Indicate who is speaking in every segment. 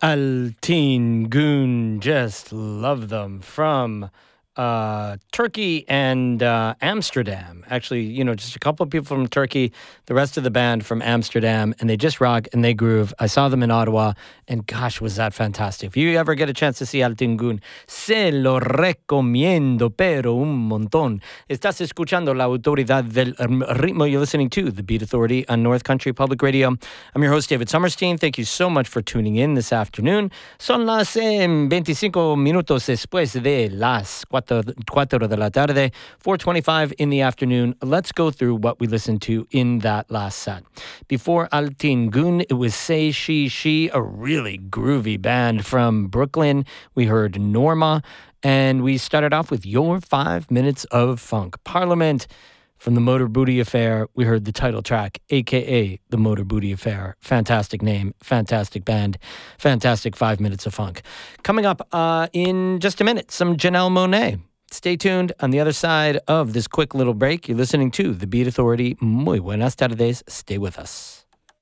Speaker 1: Altin Gün, just love them, from Turkey and Amsterdam. Actually, just a couple of people from Turkey, the rest of the band from Amsterdam, and they just rock and they groove. I saw them in Ottawa, and gosh, was that fantastic. If you ever get a chance to see Altin Gün, se lo recomiendo, pero un montón. Estás escuchando La Autoridad del Ritmo. You're listening to The Beat Authority on North Country Public Radio. I'm your host, David Summerstein. Thank you so much for tuning in this afternoon. Son las 25 minutos después de las 4 de la tarde, 4:25 in the afternoon. Let's go through what we listened to in that last set. Before Altin Gün, it was Say She She, a really groovy band from Brooklyn. We heard Norma, and we started off with Your 5 Minutes of Funk. Parliament. From the Motor Booty Affair, we heard the title track, a.k.a. the Motor Booty Affair. Fantastic name, fantastic band, fantastic 5 minutes of funk. Coming up in just a minute, some Janelle Monáe. Stay tuned. On the other side of this quick little break, you're listening to The Beat Authority. Muy buenas tardes. Stay with us.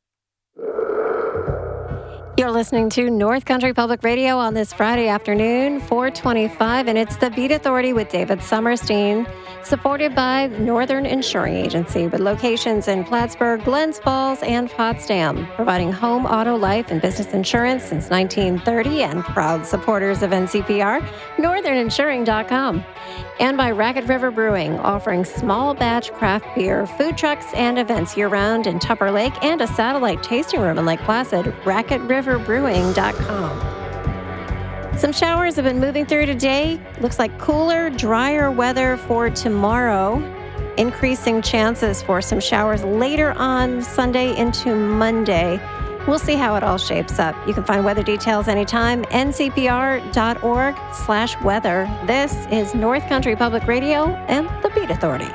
Speaker 2: You're listening to North Country Public Radio on this Friday afternoon, 4:25, and it's The Beat Authority with David Summerstein, supported by Northern Insuring Agency with locations in Plattsburgh, Glens Falls, and Potsdam, providing home, auto, life, and business insurance since 1930 and proud supporters of NCPR, northernинsuring.com. And by Racket River Brewing, offering small batch craft beer, food trucks, and events year-round in Tupper Lake and a satellite tasting room in Lake Placid, racketriverbrewing.com. Some showers have been moving through today. Looks like cooler, drier weather for tomorrow. Increasing chances for some showers later on Sunday into Monday. We'll see how it all shapes up. You can find weather details anytime, ncpr.org/weather. This is North Country Public Radio and The Beat Authority.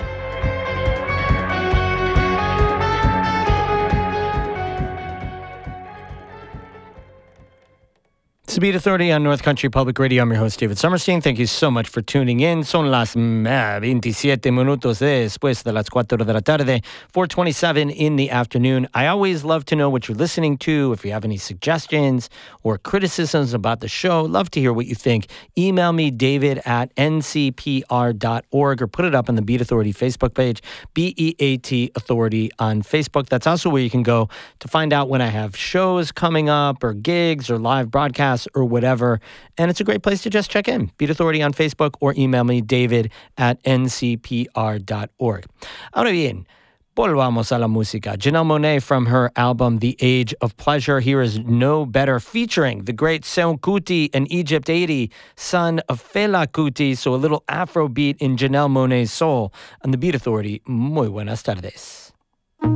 Speaker 1: It's The Beat Authority on North Country Public Radio. I'm your host, David Summerstein. Thank you so much for tuning in. Son las 27 minutos después de las 4 de la tarde, 4:27 in the afternoon. I always love to know what you're listening to. If you have any suggestions or criticisms about the show, love to hear what you think. Email me, david@ncpr.org, or put it up on the Beat Authority Facebook page, BEAT Authority on Facebook. That's also where you can go to find out when I have shows coming up or gigs or live broadcasts or whatever, and it's a great place to just check in. Beat Authority on Facebook, or email me, david@ncpr.org. Ahora bien, volvamos a la música. Janelle Monáe from her album The Age of Pleasure. Here is No Better, featuring the great Seun Kuti, an Egypt 80, son of Fela Kuti, so a little Afrobeat in Janelle Monáe's soul on the Beat Authority. Muy buenas tardes.